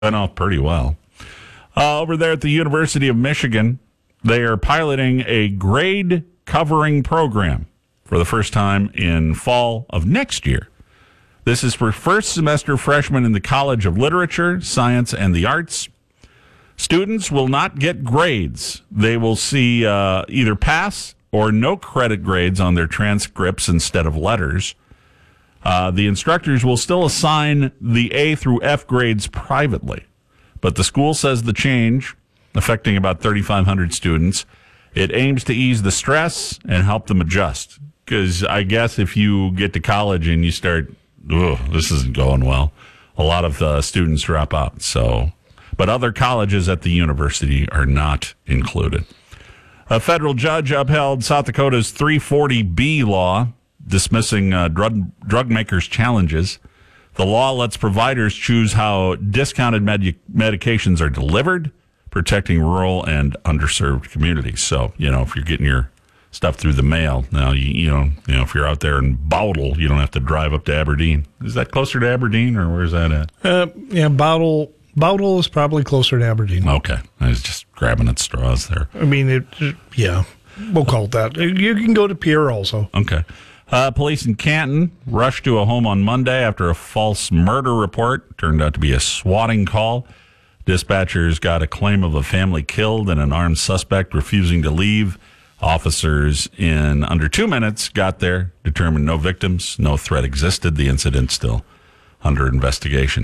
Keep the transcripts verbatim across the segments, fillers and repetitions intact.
went off pretty well. Uh, over there at the University of Michigan, they are piloting a grade covering program for the first time in fall of next year. This is for first semester freshmen in the College of Literature, Science, and the Arts. Students will not get grades. They will see uh, either pass or no credit grades on their transcripts instead of letters. Uh, the instructors will still assign the A through F grades privately. But the school says the change, affecting about thirty-five hundred students, it aims to ease the stress and help them adjust. Because I guess if you get to college and you start, ugh, this isn't going well, a lot of uh, students drop out. So, but other colleges at the university are not included. A federal judge upheld South Dakota's three forty B law, dismissing uh, drug, drug makers' challenges. The law lets providers choose how discounted med- medications are delivered, protecting rural and underserved communities. So, you know, if you're getting your stuff through the mail, now, you, you know, you know, if you're out there in Bowdle, you don't have to drive up to Aberdeen. Is that closer to Aberdeen, or where's that at? Uh, yeah, Bowdle, Bowdle is probably closer to Aberdeen. Okay. I was just grabbing at straws there. I mean, it, yeah, we'll call it that. You can go to Pierre also. Okay. Uh, police in Canton rushed to a home on Monday after a false murder report turned out to be a swatting call. Dispatchers got a claim of a family killed and an armed suspect refusing to leave. Officers in under two minutes got there, determined no victims, no threat existed. The incident still under investigation.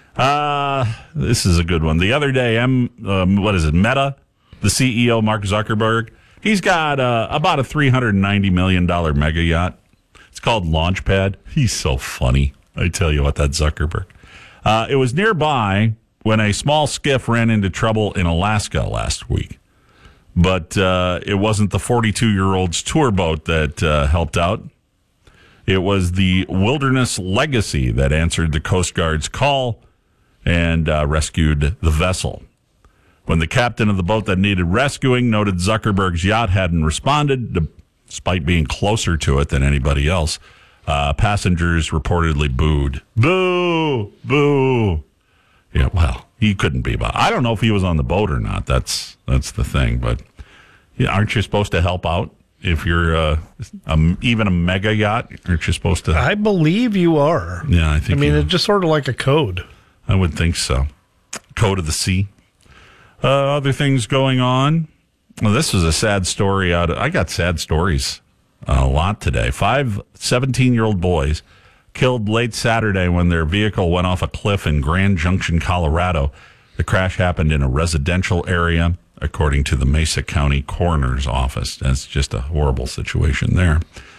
Uh, this is a good one. The other day, M, um, what is it, Meta, the C E O, Mark Zuckerberg, he's got uh, about a three hundred ninety million dollars mega yacht. It's called Launchpad. He's so funny. I tell you what, that Zuckerberg. Uh, it was nearby when a small skiff ran into trouble in Alaska last week. But uh, it wasn't the forty-two-year-old's tour boat that uh, helped out. It was the Wilderness Legacy that answered the Coast Guard's call and uh, rescued the vessel. When the captain of the boat that needed rescuing noted Zuckerberg's yacht hadn't responded, despite being closer to it than anybody else, uh, passengers reportedly booed. Boo! Boo! Yeah, well, he couldn't be. But I don't know if he was on the boat or not. That's that's the thing. But yeah, aren't you supposed to help out if you're uh, a, even a mega yacht? Aren't you supposed to? I believe you are. Yeah, I think. I mean, you, it's just sort of like a code. I would think so. Code of the sea. Uh, other things going on. Well, this was a sad story. Out of, I got sad stories a lot today. Five seventeen-year-old boys killed late Saturday when their vehicle went off a cliff in Grand Junction, Colorado. The crash happened in a residential area, according to the Mesa County Coroner's Office. That's just a horrible situation there.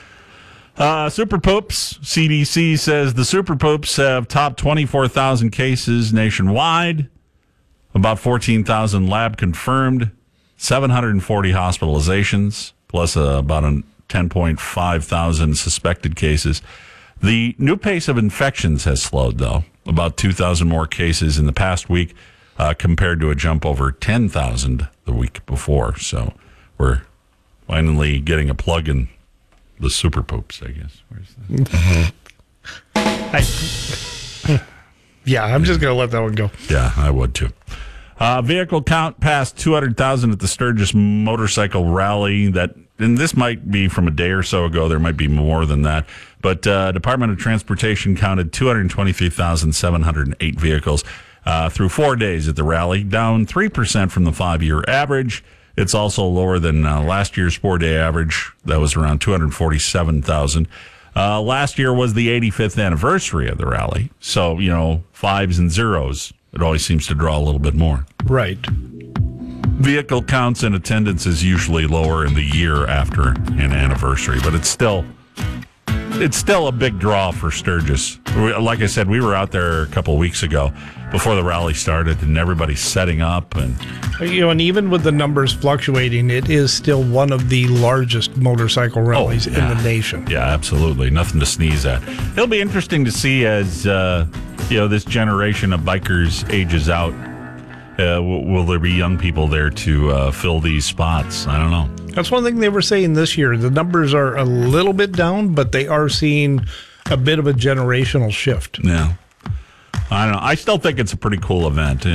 Uh, Super Poops. C D C says the Super Poops have topped twenty-four thousand cases nationwide, about fourteen thousand lab confirmed, seven hundred forty hospitalizations, plus uh, about a ten point five thousand suspected cases. The new pace of infections has slowed, though. About two thousand more cases in the past week uh, compared to a jump over ten thousand the week before. So we're finally getting a plug in the Super Poops, I guess. Where's that? I, yeah, I'm just going to let that one go. Yeah, I would, too. Uh, vehicle count passed two hundred thousand at the Sturgis Motorcycle Rally. That, and this might be from a day or so ago. There might be more than that. But uh, Department of Transportation counted two hundred twenty-three thousand seven hundred eight vehicles uh, through four days at the rally, down three percent from the five-year average. It's also lower than uh, last year's four-day average. That was around two hundred forty-seven thousand. Uh, last year was the eighty-fifth anniversary of the rally. So, you know, fives and zeros. It always seems to draw a little bit more. Right. Vehicle counts and attendance is usually lower in the year after an anniversary, but it's still it's still a big draw for Sturgis. Like I said, we were out there a couple of weeks ago before the rally started, and everybody's setting up. And you know, and even with the numbers fluctuating, it is still one of the largest motorcycle rallies oh, yeah. in the nation. Yeah, absolutely. Nothing to sneeze at. It'll be interesting to see as uh, you know, this generation of bikers ages out. Uh, will, will there be young people there to uh, fill these spots? I don't know. That's one thing they were saying this year. The numbers are a little bit down, but they are seeing a bit of a generational shift. Yeah. I don't know. I still think it's a pretty cool event.